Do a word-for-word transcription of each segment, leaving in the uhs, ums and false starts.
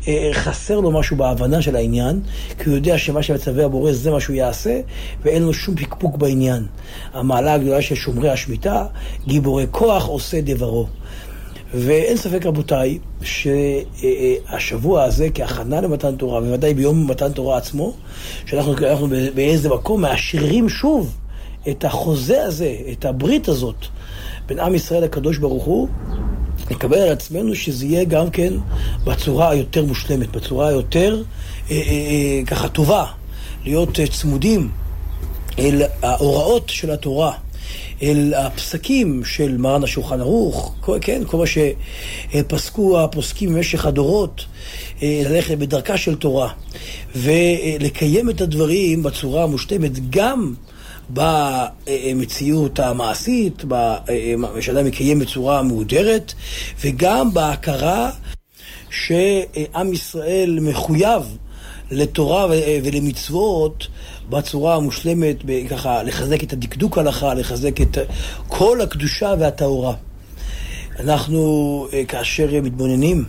חסר לו משהו בהבנה של העניין, כי הוא יודע שמה שמצווה הבורא זה מה שהוא יעשה, ואין לו שום פקפוק בעניין. המעלה הגדולה של שומרי השמיטה, גיבורי כוח עושה דברו. ואין ספק רבותיי, שהשבוע הזה כהכנה למתן תורה, בוודאי ביום מתן תורה עצמו, שאנחנו אנחנו באיזה מקום מאשרים שוב את החוזה הזה, את הברית הזאת, בין עם ישראל הקדוש ברוך הוא, נקבל על עצמנו שזה יהיה גם כן בצורה היותר מושלמת, בצורה היותר אה, אה, ככה טובה, להיות צמודים אל ההוראות של התורה, אל הפסקים של מרן השולחן ערוך, כן, כל מה שפסקו הפוסקים במשך הדורות, ללכת בדרכה של תורה, ולקיים את הדברים בצורה המושלמת, גם במציאות המעשית, שאדם מקיים בצורה מהודרת, וגם בהכרה שעם ישראל מחויב לתורה ולמצוות בצורה המושלמת, ככה לחזק את הדקדוק הלכה, לחזק את כל הקדושה והטהרה. אנחנו כאשר מתבוננים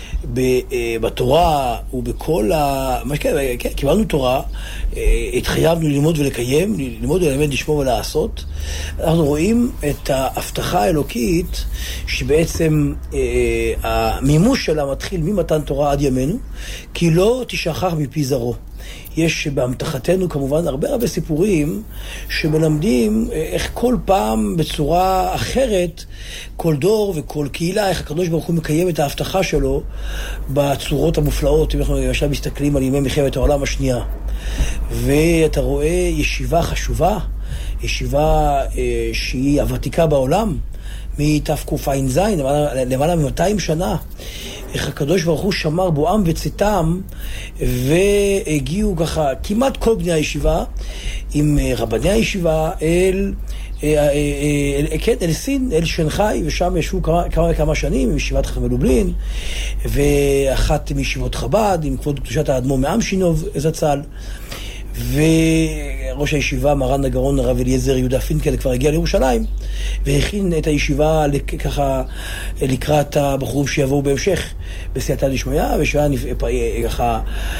בתורה ובכל ה... מה שכן, קיבלנו תורה, התחייבנו ללמוד ולקיים, ללמוד וללמד, לשמור ולעשות. אנחנו רואים את ההבטחה האלוקית שבעצם המימוש שלה מתחיל ממתן תורה עד ימינו, כי לא תשכח מפי זרעו. יש בהמתחתנו כמובן הרבה הרבה סיפורים שמלמדים איך כל פעם בצורה אחרת, כל דור וכל קהילה, איך הקדוש ברוך הוא מקיים את ההבטחה שלו בצורות המופלאות. אם אנחנו עכשיו מסתכלים על ימי מלחמת העולם השנייה, ואתה רואה ישיבה חשובה, ישיבה אה, שהיא הוותיקה בעולם, מתקע"ז, למעלה מ-מאתיים שנה, איך הקדוש ברוך הוא שמר בואם וצאתם, והגיעו ככה כמעט כל בני הישיבה עם רבני הישיבה אל, אל, אל, כן, אל סין, אל שנגחאי, ושם ישבו כמה, כמה וכמה שנים עם ישיבת חכמי לובלין, ואחת מישיבות חב"ד עם כבוד קדושת האדמו"ר מאמשינוב זצ"ל, וראש הישיבה מרן הגאון הרב אליעזר יהודה פינקל כבר הגיע לירושלים והכין את הישיבה ככה לקראת הבחורים שיבואו בהמשך בסייעתא דשמיא, ושעה ככה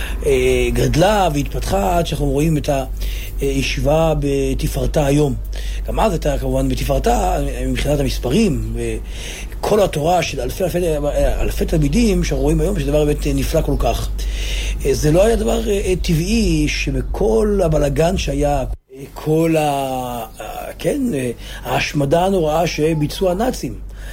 גדלה והתפתחה עד שאנחנו רואים את הישיבה בתפארתה היום. גם אז הייתה כמובן בתפארתה מבחינת המספרים וכל התורה של אלפי אלפי, אלפי תלמידים שאנחנו רואים היום, שזה דבר באמת נפלא כל כך. זה לא היה דבר טבעי שבכל הבלגן שהיה, כל ה... כן, ההשמדה הנוראה שביצעו הנאצים,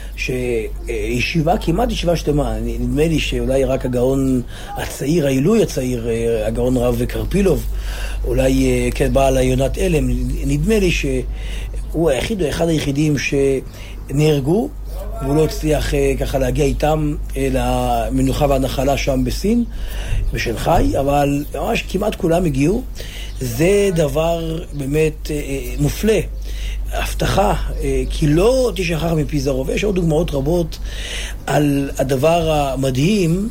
שישיבה, כמעט ישיבה שלמה, נדמה לי שאולי רק הגאון הצעיר, העילוי הצעיר, הגאון רב קרפילוב, אולי כן בעל יונת אלם, נדמה לי שהוא היחיד או אחד היחידים שנהרגו, והוא לא הצליח ככה להגיע איתם למנוחה והנחלה שם בסין, בשנגחאי, אבל ממש כמעט כולם הגיעו. זה דבר באמת מופלא, הבטחה, כי לא תשכח מפי זרעו. ויש עוד דוגמאות רבות על הדבר המדהים,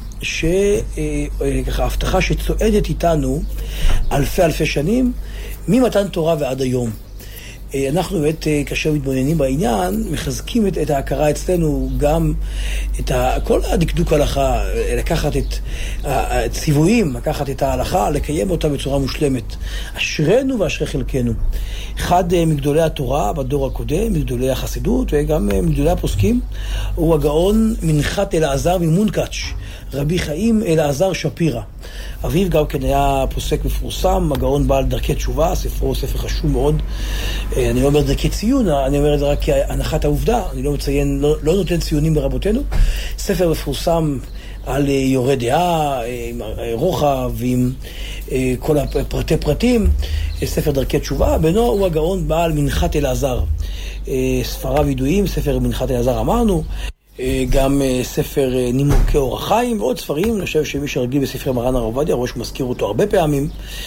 שככה הבטחה שצועדת איתנו אלפי אלפי שנים, ממתן תורה ועד היום. אנחנו באמת, כאשר מתבוננים בעניין, מחזקים את, את ההכרה אצלנו, גם את ה, כל הדקדוק הלכה, לקחת את הציוויים, לקחת את ההלכה, לקיים אותה בצורה מושלמת. אשרנו ואשרי חלקנו. אחד מגדולי התורה בדור הקודם, מגדולי החסידות וגם מגדולי הפוסקים, הוא הגאון מנחת אלעזר ממונקאץ', רבי חיים אלעזר שפירא. אביו גם כן היה פוסק מפורסם, הגאון בעל דרכי תשובה, ספרו ספר חשוב מאוד. אני לא אומר דרכי ציון, אני אומר את זה רק כהנחת העובדה, אני לא מציין, לא, לא נותן ציונים ברבותינו. ספר מפורסם על יורה דעה, עם רוחב ועם כל הפרטי פרטים, ספר דרכי תשובה. בנו הוא הגאון בעל מנחת אלעזר. ספריו ידועים, ספר מנחת אלעזר אמרנו, גם ספר נימוקי אור החיים ועוד ספרים. אני חושב שמי שרגיל בספרי מרן הרב עובדיה, ראש מזכיר אותו הרבה פעמים,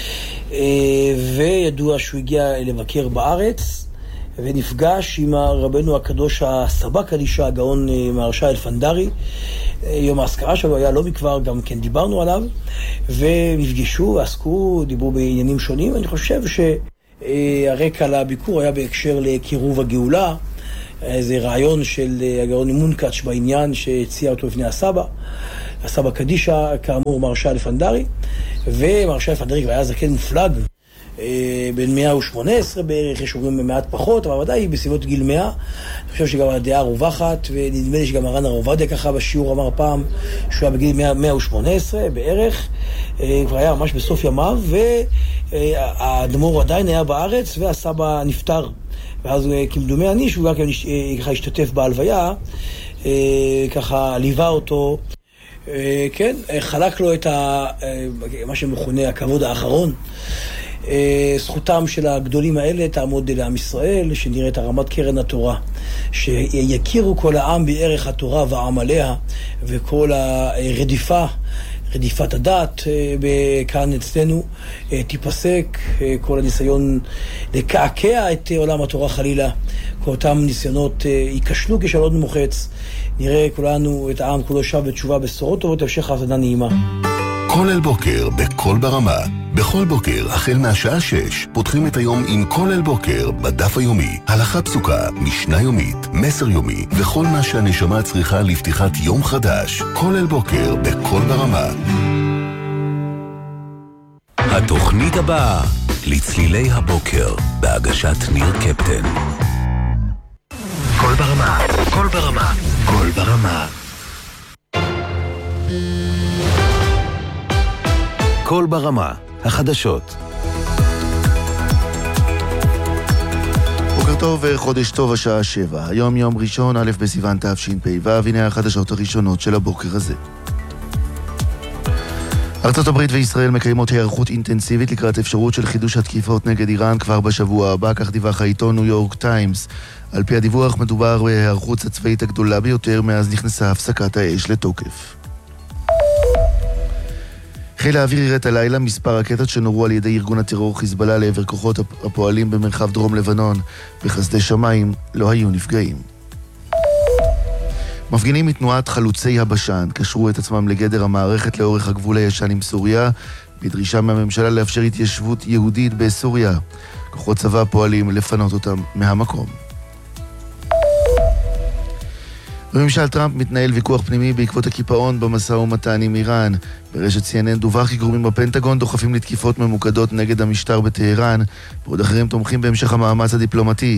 וידוע שהוא הגיע לבקר בארץ ונפגש עם רבנו הקדוש הסבא קדישא, הגאון מהרש"י אלפנדרי. יום ההזכרה שלו היה לא מכבר, גם כן דיברנו עליו, ונפגשו, עסקו, דיברו בעניינים שונים. אני חושב שהרקע לביקור היה בהקשר לקירוב הגאולה, איזה רעיון של הגאון מונקאץ' בעניין שהציע אותו לפני הסבא. הסבא קדישה, כאמור, מרשה אלפנדרי, ומרשה אלפנדרי כבר היה זקן מופלג, בין מאה ושמונה עשרה בערך, יש אומרים מעט פחות, אבל ודאי בסביבות גיל מאה. אני חושב שגם הדעה רווחת, ונדמה לי שגם הרן הרב עובדיה ככה בשיעור אמר פעם שהוא היה בגיל מאה ושמונה עשרה בערך, כבר היה ממש בסוף ימיו, והאדמו"ר עדיין היה בארץ והסבא נפטר, ואז כמדומה אני שהוא גם ככה השתתף בהלוויה, ככה ליווה אותו, כן, חלק לו את ה, מה שמכונה הכבוד האחרון. זכותם של הגדולים האלה תעמוד לעם ישראל, שנראית הרמת קרן התורה, שיכירו כל העם בערך התורה ועמליה, וכל הרדיפה, רדיפת הדת כאן אצלנו תיפסק, כל הניסיון לקעקע את עולם התורה חלילה, כל אותם ניסיונות ייכשלו כשלון מוחץ, נראה כולנו את העם כולו שב בתשובה, בשורות טובות, המשך האזנה נעימה. כל אל בוקר בכל ברמה. בכל בוקר, החל מהשעה שש, פותחים את היום עם כל אל בוקר בדף היומי. הלכה פסוקה, משנה יומית, מסר יומי, וכל מה שהנשמה צריכה לפתיחת יום חדש. כל אל בוקר בכל ברמה. התוכנית הבאה, לצלילי הבוקר, בהגשת ניר קפטן. כל ברמה, כל ברמה, כל ברמה. כל ברמה, החדשות. בוקר טוב וחודש טוב, השעה שבע. היום יום ראשון, א' בסיוון תשפ"ו, והנה החדשות הראשונות של הבוקר הזה. ארצות הברית וישראל מקיימות היערכות אינטנסיבית לקראת אפשרות של חידוש התקיפות נגד איראן כבר בשבוע הבא, כך דיווח העיתון ניו יורק טיימס. על פי הדיווח מדובר בהיערכות הצבאית הגדולה ביותר מאז נכנסה הפסקת האש לתוקף. חיל האוויר יראת הלילה מספר רקטות שנורו על ידי ארגון הטרור חיזבאללה לעבר כוחות הפועלים במרחב דרום לבנון. בחסדי שמיים לא היו נפגעים. מפגינים מתנועת חלוצי הבשן קשרו את עצמם לגדר המערכת לאורך הגבול הישן עם סוריה, בדרישה מהממשלה לאפשר התיישבות יהודית בסוריה. כוחות צבא פועלים לפנות אותם מהמקום. בממשל טראמפ מתנהל ויכוח פנימי בעקבות הקיפאון במשא ומתן עם איראן. ברשת סי אן אן דווח כי גורמים בפנטגון דוחפים לתקיפות ממוקדות נגד המשטר בטהרן, ועוד אחרים תומכים בהמשך המאמץ הדיפלומטי.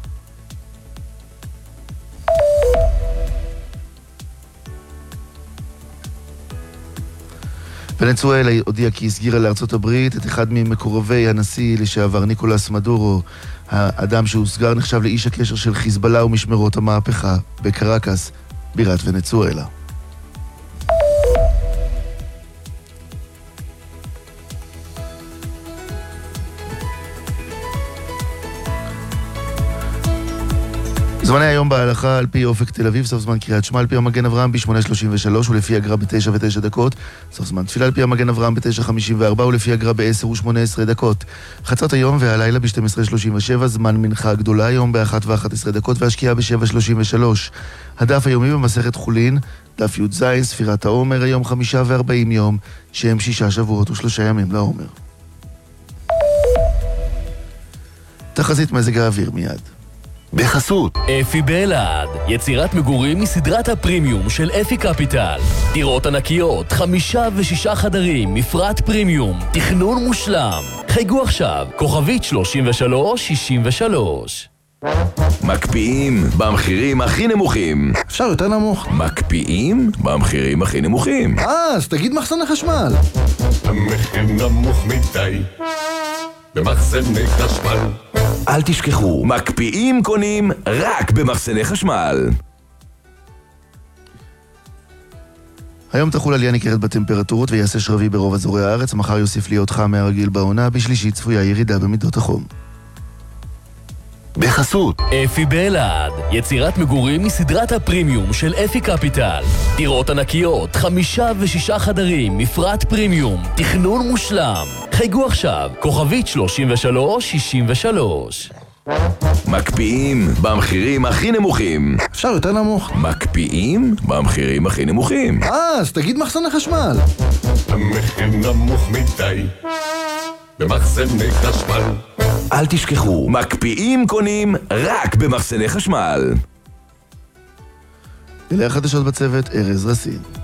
ונצואלה הודיעה כי הסגירה לארצות הברית את אחד ממקורבי הנשיא לשעבר ניקולס מדורו. האדם שהוסגר נחשב לאיש הקשר של חיזבאללה ומשמרות המהפכה בקרקס, בירת ונצואלה. זמני היום בהלכה על פי אופק תל אביב, סוף זמן קריאת שמע על פי המגן אברהם ב-שמונה שלושים ושלוש ולפי הגר"א ב-תשע ותשע דקות, סוף זמן תפילה על פי המגן אברהם ב-תשע חמישים וארבע ולפי הגר"א ב-עשר ושמונה עשרה דקות. חצות היום והלילה ב-שתים עשרה שלושים ושבע, זמן מנחה גדולה היום ב-אחת ואחת עשרה דקות והשקיעה ב-שבע שלושים ושלוש. הדף היומי במסכת חולין, דף י"ז, ספירת העומר, היום חמישה וארבעים יום, שהם שישה שבועות ושלושה ימים לעומר. תחזית מזג האוויר מיד. בחסות אפי באלעד, יצירת מגורים מסדרת הפרימיום של אפי קפיטל. דירות ענקיות, חמישה ושישה חדרים, מפרט פרימיום, תכנון מושלם. חייגו עכשיו, כוכבית שלושים ושלוש שישים ושלוש. מקפיאים במחירים הכי נמוכים. אפשר יותר נמוך. מקפיאים במחירים הכי נמוכים. אה, אז תגיד מחסני חשמל. המחיר נמוך מדי במחסני חשמל. אל תשכחו, מקפיאים קונים רק במחסני חשמל. היום תחול עלייה ניכרת בטמפרטורות ויעשה שרבי ברוב אזורי הארץ. מחר יוסיף להיות חם מהרגיל בעונה, בשלישי צפויה ירידה במידות החום. בחסות אפי באלעד, יצירת מגורים מסדרת הפרימיום של אפי קפיטל. דירות ענקיות, חמישה ושישה חדרים, מפרט פרימיום, תכנון מושלם. חייגו עכשיו, כוכבית שלושים ושלוש שישים ושלוש. מקפיאים במחירים הכי נמוכים. אפשר יותר נמוך. מקפיאים במחירים הכי נמוכים. אה, אז תגיד מחסני חשמל. המחיר נמוך מדי במחסני חשמל. אל תשכחו, מקפיאים קונים רק במחסני חשמל. אלה החדשות בצוות, ארז רסין.